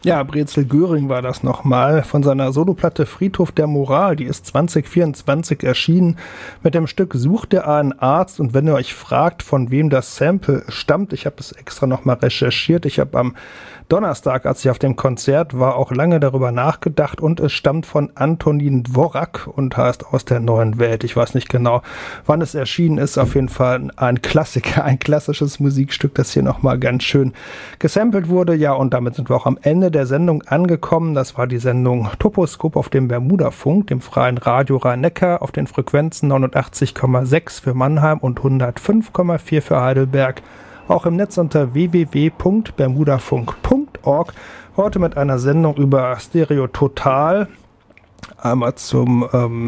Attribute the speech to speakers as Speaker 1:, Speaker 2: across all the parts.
Speaker 1: Ja, Brezel Göring war das nochmal von seiner Soloplatte Friedhof der Moral. Die ist 2024 erschienen mit dem Stück Sucht er einen Arzt. Und wenn ihr euch fragt, von wem das Sample stammt, ich habe es extra nochmal recherchiert. Ich habe am Donnerstag, als ich auf dem Konzert war, auch lange darüber nachgedacht und es stammt von Antonin Dvorak und heißt Aus der neuen Welt. Ich weiß nicht genau, wann es erschienen ist. Auf jeden Fall ein Klassiker, ein klassisches Musikstück, das hier nochmal ganz schön gesampelt wurde. Ja, und damit sind wir auch am Ende der Sendung angekommen. Das war die Sendung Toposkop auf dem Bermudafunk, dem freien Radio Rhein-Neckar, auf den Frequenzen 89,6 für Mannheim und 105,4 für Heidelberg. Auch im Netz unter www.bermudafunk.org. Heute mit einer Sendung über Stereo Total. Einmal zum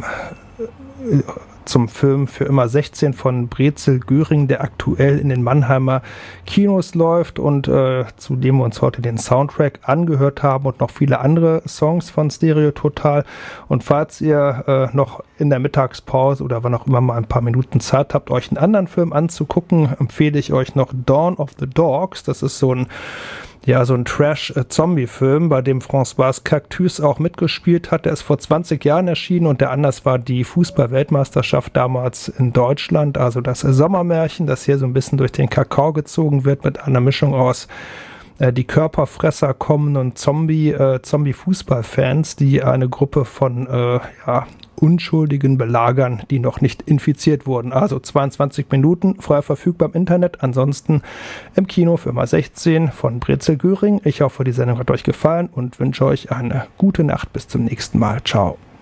Speaker 1: Film Für immer 16 von Brezel Göring, der aktuell in den Mannheimer Kinos läuft und zu dem wir uns heute den Soundtrack angehört haben und noch viele andere Songs von Stereo Total. Und falls ihr noch in der Mittagspause oder wann auch immer mal ein paar Minuten Zeit habt, euch einen anderen Film anzugucken, empfehle ich euch noch Dawn of the Dogs. Das ist so ein Trash-Zombie-Film, bei dem Françoise Cactus auch mitgespielt hat. Der ist vor 20 Jahren erschienen und der Anlass war die Fußball-Weltmeisterschaft damals in Deutschland. Also das Sommermärchen, das hier so ein bisschen durch den Kakao gezogen wird mit einer Mischung aus die Körperfresser kommen und Zombie-Fußballfans, die eine Gruppe von Unschuldigen belagern, die noch nicht infiziert wurden. Also 22 Minuten, frei verfügbar im Internet, ansonsten im Kino für immer 16 von Brezel Göring. Ich hoffe, die Sendung hat euch gefallen und wünsche euch eine gute Nacht. Bis zum nächsten Mal. Ciao.